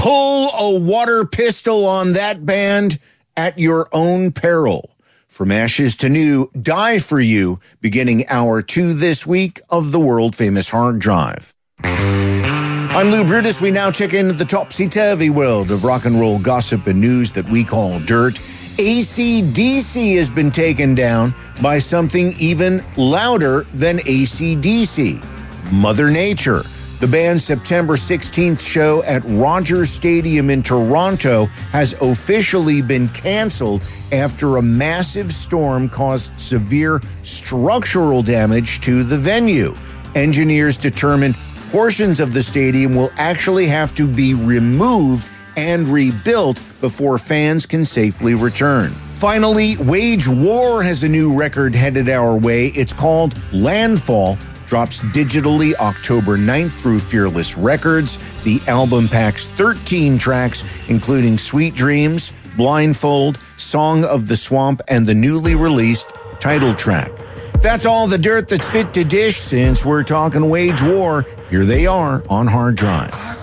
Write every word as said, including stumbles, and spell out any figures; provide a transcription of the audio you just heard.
Pull a water pistol on that band at your own peril. From ashes to new, Die For You, beginning hour two this week of the world-famous Hard Drive. I'm Lou Brutus. We now check into the topsy-turvy world of rock and roll gossip and news that we call dirt. A C D C has been taken down by something even louder than A C D C, Mother Nature. The band's September sixteenth show at Rogers Stadium in Toronto has officially been canceled after a massive storm caused severe structural damage to the venue. Engineers determined portions of the stadium will actually have to be removed and rebuilt before fans can safely return. Finally, Wage War has a new record headed our way. It's called Landfall. Drops digitally October ninth through Fearless Records. The album packs thirteen tracks, including Sweet Dreams, Blindfold, Song of the Swamp, and the newly released title track. That's all the dirt that's fit to dish. Since we're talking Wage War, here they are on Hard Drive.